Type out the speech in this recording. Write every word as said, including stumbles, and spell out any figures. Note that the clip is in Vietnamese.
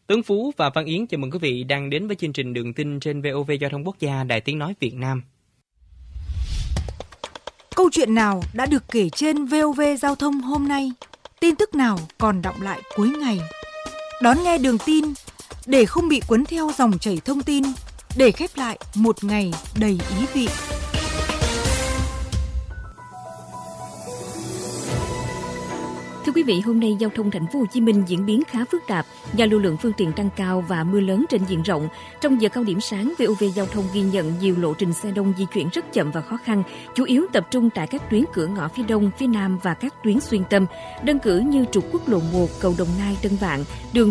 Tuấn Phú và Văn Yến chào mừng quý vị đang đến với chương trình Đường tin trên vê o vê Giao thông Quốc gia, Đài Tiếng nói Việt Nam. Câu chuyện nào đã được kể trên vê o vê Giao thông hôm nay? Tin tức nào còn đọng lại cuối ngày? Đón nghe Đường tin để không bị cuốn theo dòng chảy thông tin, để khép lại một ngày đầy ý vị. Thưa quý vị, hôm nay giao thông thành phố Hồ Chí Minh diễn biến khá phức tạp do lưu lượng phương tiện tăng cao và mưa lớn trên diện rộng. Trong giờ cao điểm sáng, vê o vê Giao thông ghi nhận nhiều lộ trình xe đông di chuyển rất chậm và khó khăn, chủ yếu tập trung tại các tuyến cửa ngõ phía đông, phía nam và các tuyến xuyên tâm. Đơn cử như trục quốc lộ một, cầu Đồng Nai, Tân Vạn, đường